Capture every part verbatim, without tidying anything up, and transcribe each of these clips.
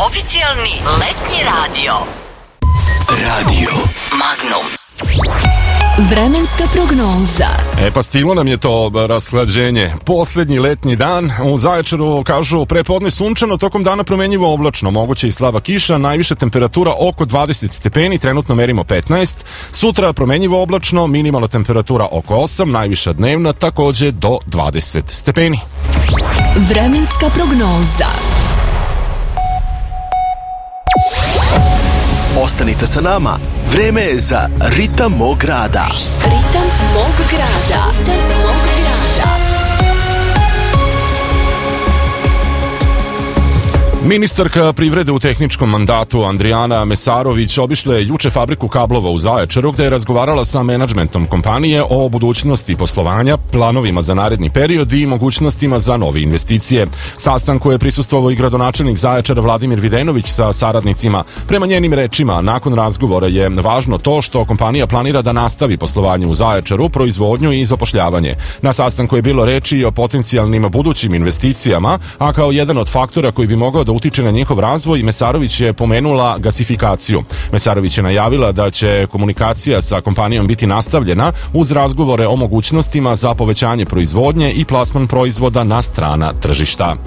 Oficijalni letnji radio. Radio Magnum. Vremenska prognoza. E pa stiglo nam je to rashlađenje. Poslednji letnji dan u Zaječaru, kažu, prepodne sunčano, tokom dana promenjivo oblačno, moguće i slaba kiša, najviša temperatura oko dvadeset stepeni, trenutno merimo petnaest. Sutra promenjivo oblačno, minimalna temperatura oko osam, najviša dnevna takođe do dvadeset stepeni. Vremenska prognoza. Ostanite sa nama. Vreme je za Ritam mog grada. Ritam mog grada. Ritam mog grada. Ministarka privrede u tehničkom mandatu Andrijana Mesarović obišla je juče fabriku kablova u Zaječaru, gde je razgovarala sa menadžmentom kompanije o budućnosti poslovanja, planovima za naredni period i mogućnostima za nove investicije. Sastanku je prisustvovao i gradonačelnik Zaječara Vladimir Videnović sa saradnicima. Prema njenim rečima, nakon razgovora je važno to što kompanija planira da nastavi poslovanje u Zaječaru, proizvodnju i zapošljavanje. Na sastanku je bilo reči i o potencijalnim budućim investicijama, a kao jedan od faktora koji bi mogao da utiče na njihov razvoj, Mesarović je pomenula gasifikaciju. Mesarović je najavila da će komunikacija sa kompanijom biti nastavljena uz razgovore o mogućnostima za povećanje proizvodnje i plasman proizvoda na strana tržišta.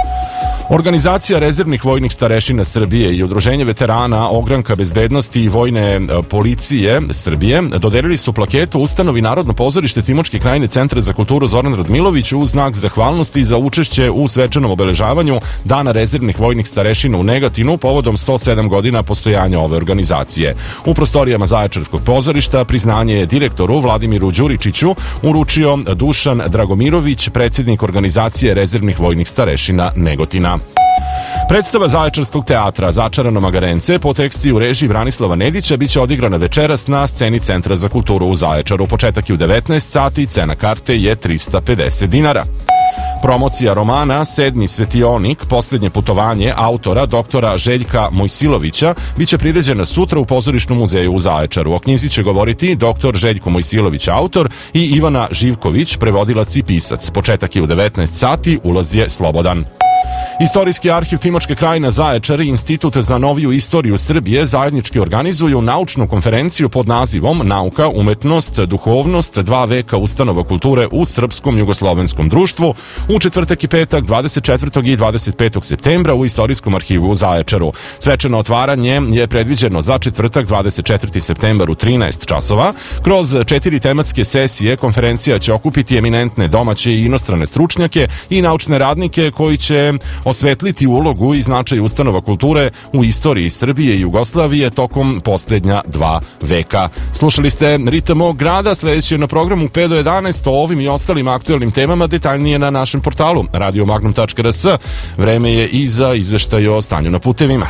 Organizacija rezervnih vojnih starešina Srbije i Udruženje veterana Ogranka bezbednosti i vojne policije Srbije dodelili su plaketu ustanovi Narodno pozorište Timočke krajine Centra za kulturu Zoran Radmilović u znak zahvalnosti za učešće u svečanom obeležavanju Dana rezervnih vojnih starešina u Negatinu povodom sto sedam godina postojanja ove organizacije. U prostorijama Zaječarskog pozorišta priznanje je direktoru Vladimiru Đuričiću uručio Dušan Dragomirović, predsjednik organizacije rezervnih vojnih starešina Negotina. Predstava Zaječarskog teatra Začarano Magarence po tekstu i u režiji Branislava Nedića biće odigrana večeras na sceni Centra za kulturu u Zaječaru. Početak je u devetnaest sati, cena karte je trista pedeset dinara. Promocija romana Sedmi svetionik, posljednje putovanje autora doktora Željka Mojsilovića biće priređena sutra u Pozorišnom muzeju u Zaječaru. O knjizi će govoriti doktor Željko Mojsilović, autor, i Ivana Živković, prevodilac i pisac. Početak je u devetnaest sati, ulaz je slobodan. Istorijski arhiv Timočke krajine Zaječar i Institut za noviju istoriju Srbije zajednički organizuju naučnu konferenciju pod nazivom Nauka, umetnost, duhovnost, dva veka ustanova kulture u srpskom jugoslovenskom društvu u četvrtak i petak dvadeset četvrtog i dvadeset petog septembra u Istorijskom arhivu u Zaječaru. Svečano otvaranje je predviđeno za četvrtak dvadeset četvrti septembar u trinaest časova. Kroz četiri tematske sesije konferencija će okupiti eminentne domaće i inostrane stručnjake i naučne radnike koji će osvetliti ulogu i značaj ustanova kulture u istoriji Srbije i Jugoslavije tokom posljednja dva veka. Slušali ste Ritam mog grada, sledeći je na programu pet do jedanaest, o ovim i ostalim aktuelnim temama detaljnije na našem portalu radio magnum tačka r s. Vreme je i za izveštaj o stanju na putevima.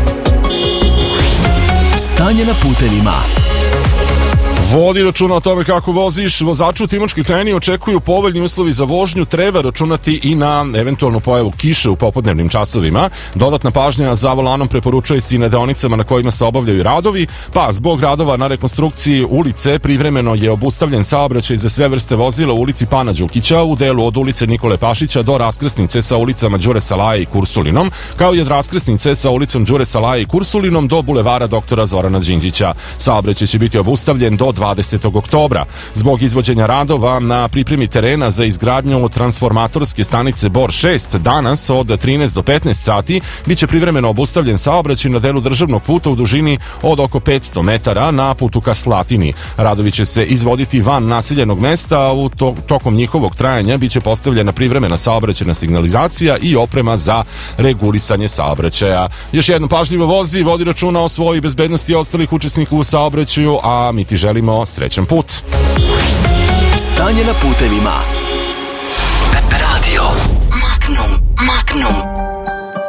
Stanje na putevima. Vodi računa o tome kako voziš. Vozaču u Timočkoj krajini očekuju povoljni uslovi za vožnju, treba računati i na eventualnu pojavu kiše u popodnevnim časovima. Dodatna pažnja za volanom preporučuje se i na deonicama na kojima se obavljaju radovi, pa zbog radova na rekonstrukciji ulice privremeno je obustavljen saobraćaj za sve vrste vozila u ulici Pana Đukića, u delu od ulice Nikole Pašića do raskrsnice sa ulicama Đure Salaje i Kursulinom, kao i od raskrsnice sa ulicom Đure Salaje i Kursulinom do bulevara doktora Zorana Đinđića. Saobraćaj će biti obustavljen do dvadesetog oktobra. Zbog izvođenja radova na pripremi terena za izgradnju transformatorske stanice Bor šest danas od trinaest do petnaest sati biće privremeno obustavljen saobraćaj na delu državnog puta u dužini od oko petsto metara na putu ka Slatini. Radovi će se izvoditi van naseljenog mesta, a u to, tokom njihovog trajanja biće postavljena privremena saobraćajna signalizacija i oprema za regulisanje saobraćaja. Još jednom, pažljivo vozi, vodi računa o svojoj bezbednosti i ostalih učesnika u saobraćaju, a mi ti želimo srećan put. Stanje na putevima. Radio Magnum, Magnum.